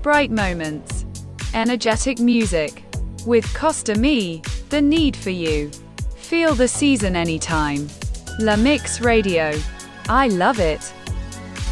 bright moments, energetic music. With Costa Me, the need for you. Feel the season anytime. La Mix Radio. I love it.